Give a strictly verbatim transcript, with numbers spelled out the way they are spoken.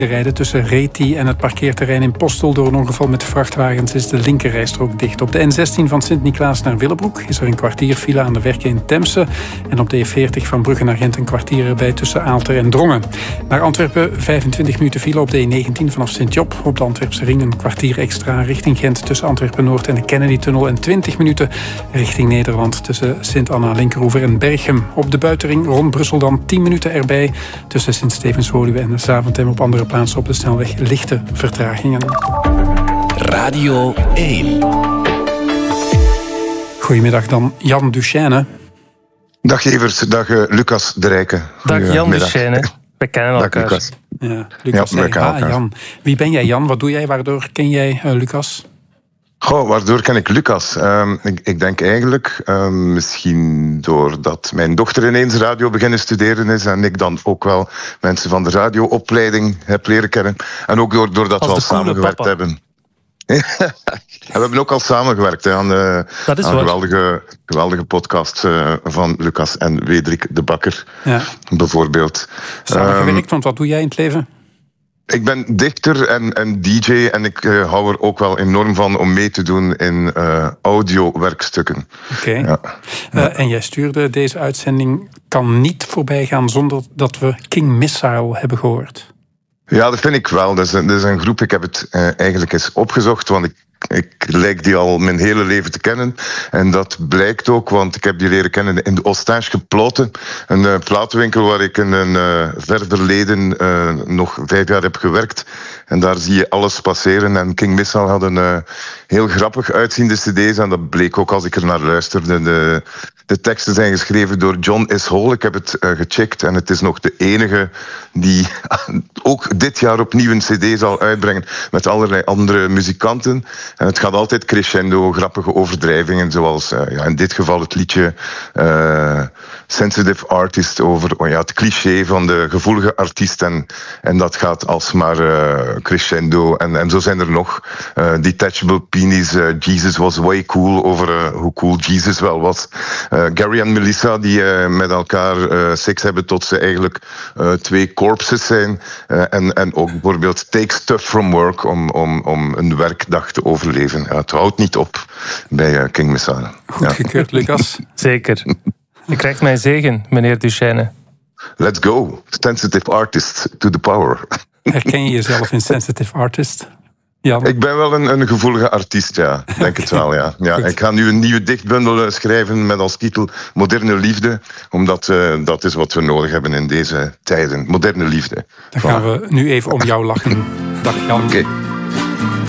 rijden tussen Reti en het parkeerterrein in Postel. Door een ongeval met vrachtwagens is de linkerrijstrook dicht. Op de N zestien van Sint-Niklaas naar Willebroek is er een kwartier file aan de werken in Temse. En op de E veertig van Brugge naar Gent een kwartier erbij tussen Aalter en Drongen. Naar Antwerpen vijfentwintig minuten file op de E negentien vanaf Sint-Job. Op de Antwerpse ring een kwartier extra richting Gent tussen Antwerpen-Noord en de Kennedy-tunnel. En twintig minuten richting Nederland tussen Sint-Anna-Linkeroever en Berchem. Op de buitenring rond Brussel dan tien minuten erbij tussen Sint-Stevens-Woluwe en Zaventem. Op andere plaatsen op de snelweg lichte vertragingen. Radio één. Goedemiddag dan, Jan Duchesne. Dag Evert, dag uh, Lucas de Rijke. Dag Jan Duchesne, we kennen elkaar. Dag Lucas. Ja, Lucas ja, zei, ah, Jan. Wie ben jij, Jan? Wat doe jij? Waardoor ken jij uh, Lucas? Goh, waardoor ken ik Lucas? Um, ik, ik denk eigenlijk um, misschien doordat mijn dochter ineens radio beginnen studeren is en ik dan ook wel mensen van de radioopleiding heb leren kennen. En ook door, doordat we al samengewerkt papa. hebben. En we hebben ook al samengewerkt hè, aan de aan geweldige, geweldige podcast uh, van Lucas en Wederik de Bakker, ja. bijvoorbeeld. Samengewerkt, um, want wat doe jij in het leven? Ik ben dichter en, en D J en ik uh, hou er ook wel enorm van om mee te doen in uh, audiowerkstukken. Oké. Okay. Ja. Uh, en jij stuurde deze uitzending kan niet voorbij gaan zonder dat we King Missile hebben gehoord. Ja, dat vind ik wel. Dat is een, dat is een groep, ik heb het uh, eigenlijk eens opgezocht, want ik Ik lijk die al mijn hele leven te kennen. En dat blijkt ook, want ik heb die leren kennen in de Ostage Geploten. Een uh, platenwinkel waar ik in een uh, ver verleden uh, nog vijf jaar heb gewerkt. En daar zie je alles passeren. En King Missile had een uh, heel grappig uitziende cd's. En dat bleek ook als ik er naar luisterde. De, de teksten zijn geschreven door John S. Hall. Ik heb het uh, gecheckt. En het is nog de enige die ook dit jaar opnieuw een cd zal uitbrengen. Met allerlei andere muzikanten. En het gaat altijd crescendo, grappige overdrijvingen. Zoals uh, ja, in dit geval het liedje uh, Sensitive Artist over oh ja, het cliché van de gevoelige artiest. En, en dat gaat alsmaar uh, crescendo. En, en zo zijn er nog. Uh, Detachable Penis, uh, Jesus was way cool, over uh, hoe cool Jesus wel was. Uh, Gary en Melissa die uh, met elkaar uh, seks hebben tot ze eigenlijk uh, twee corpses zijn. Uh, en, en ook bijvoorbeeld Take Stuff from Work om, om, om een werkdag te overleven. Ja, het houdt niet op bij uh, King Missile. Goed ja. gekeurd, Lucas. Zeker. Je krijgt mijn zegen, meneer Duchesne. Let's go. Sensitive artist to the power. Herken je jezelf in sensitive artist? Jan? Ik ben wel een, een gevoelige artiest, ja. Denk het wel, ja. ja ik ga nu een nieuwe dichtbundel schrijven met als titel Moderne Liefde. Omdat uh, dat is wat we nodig hebben in deze tijden. Moderne liefde. Dan gaan voilà. we nu even om jou lachen. Dag Jan. Oké. Okay.